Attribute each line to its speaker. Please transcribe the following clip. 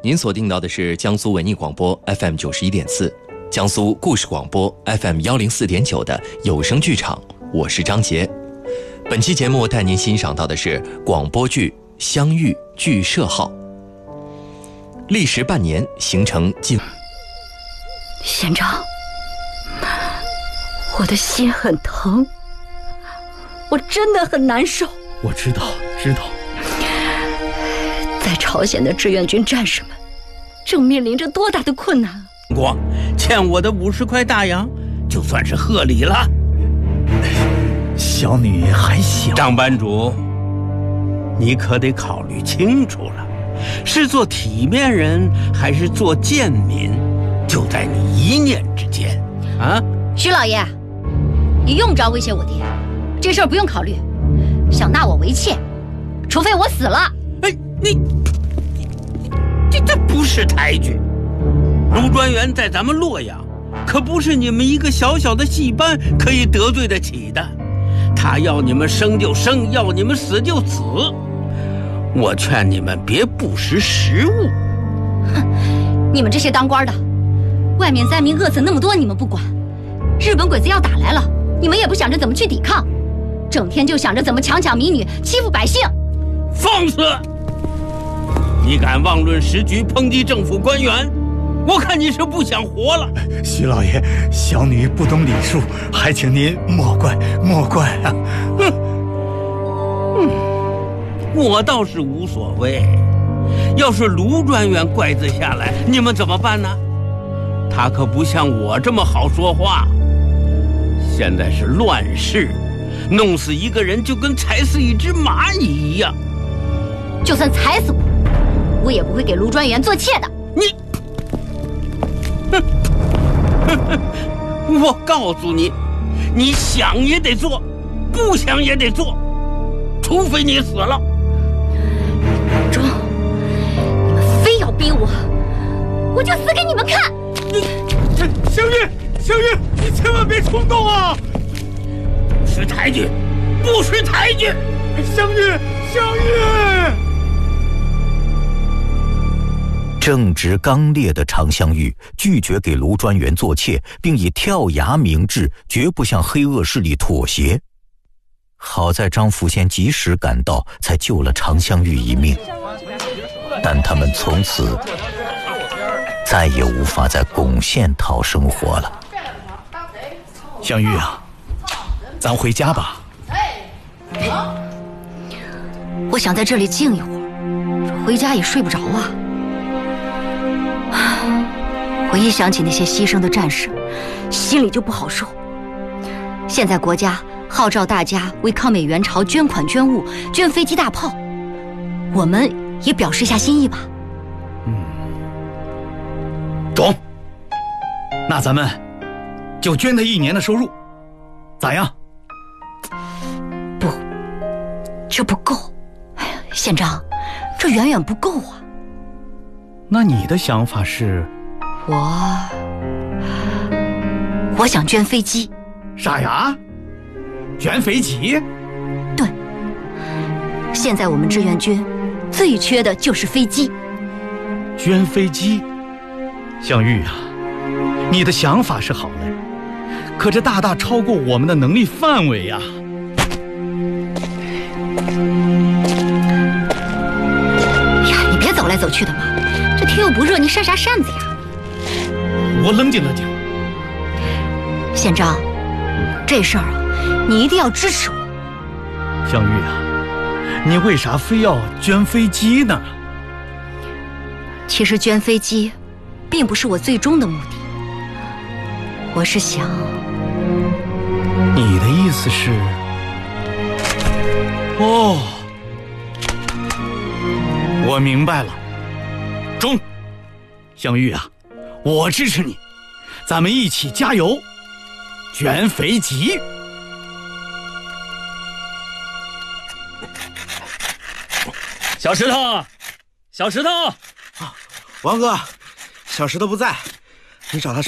Speaker 1: 您锁定到的是江苏文艺广播 FM 91.4，江苏故事广播 FM 104.9的有声剧场，我是张杰。本期节目带您欣赏到的是广播剧《相遇剧社号》，历时半年，形成近。
Speaker 2: 县长，我的心很疼，我真的很难受。
Speaker 3: 我知道。
Speaker 2: 在朝鲜的志愿军战士们正面临着多大的困难啊！
Speaker 4: 我欠我的50块大洋，就算是贺礼了。
Speaker 3: 小女还小。
Speaker 4: 张班主，你可得考虑清楚了，是做体面人还是做贱民，就在你一念之间啊！
Speaker 2: 徐老爷，你用不着威胁我爹，这事儿不用考虑。想纳我为妾，除非我死了。
Speaker 4: 哎，这不是抬举。卢专员在咱们洛阳，可不是你们一个小小的戏班可以得罪得起的。他要你们生就生，要你们死就死。我劝你们别不识时务。
Speaker 2: 哼，你们这些当官的，外面灾民饿死那么多，你们不管；日本鬼子要打来了，你们也不想着怎么去抵抗，整天就想着怎么强抢民女，欺负百姓。
Speaker 4: 放肆！你敢妄论时局，抨击政府官员，我看你是不想活了。
Speaker 3: 徐老爷，小女不懂礼数，还请您莫怪啊！
Speaker 4: 我倒是无所谓。要是卢专员怪罪下来，你们怎么办呢？他可不像我这么好说话。现在是乱世，弄死一个人就跟踩死一只蚂蚁一样。
Speaker 2: 就算踩死我也不会给卢专员做妾的。
Speaker 4: 你，我告诉你，你想也得做，不想也得做，除非你死了。
Speaker 2: 中，你们非要逼我，我就死给你们看。
Speaker 3: 香玉，你千万别冲动啊！
Speaker 4: 不识抬举，不识抬举！
Speaker 3: 香玉。
Speaker 5: 正直刚烈的常香玉拒绝给卢专员做妾，并以跳崖明志，绝不向黑恶势力妥协。好在张福仙及时赶到，才救了常香玉一命，但他们从此再也无法在巩县讨生活了。
Speaker 3: 香玉啊，咱回家吧。
Speaker 2: 我想在这里静一会儿，回家也睡不着啊。我一想起那些牺牲的战士，心里就不好受。现在国家号召大家为抗美援朝捐款捐物，捐飞机大炮，我们也表示一下心意吧。
Speaker 3: 中，那咱们就捐他1年的收入，咋样？
Speaker 2: 不，这不够。哎呀，县长，这远远不够啊。
Speaker 3: 那你的想法是？
Speaker 2: 我想捐飞机。
Speaker 3: 傻牙？捐飞机？
Speaker 2: 对，现在我们志愿军最缺的就是飞机。
Speaker 3: 捐飞机？香玉啊，你的想法是好嘞，可这大大超过我们的能力范围呀。
Speaker 2: 呀，你别走来走去的嘛，这天又不热，你扇啥扇子呀？
Speaker 3: 我冷静。
Speaker 2: 县长，这事儿啊，你一定要支持我。
Speaker 3: 香玉啊，你为啥非要捐飞机呢？
Speaker 2: 其实捐飞机并不是我最终的目的，我是想……
Speaker 3: 你的意思是……哦，我明白了。中，香玉啊，我支持你，咱们一起加油，捐飞机。
Speaker 6: 小石头，
Speaker 7: 王哥，小石头不在，你找他